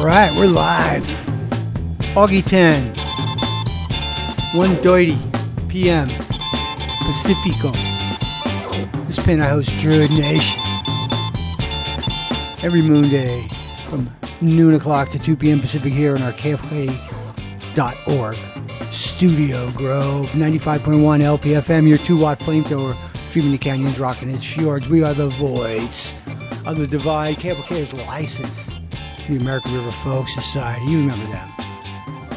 right, we're live. Augie 10, 1:30 p.m. Pacifico. This pen I host Druid Nation every moon day from noon o'clock to 2 p.m. Pacific here on our KFK.org. Studio Grove, 95.1 LPFM, your 2-watt flamethrower, streaming the canyons, rocking its fjords. We are the voice of the divide. KFK is licensed to the American River Folk Society. You remember them.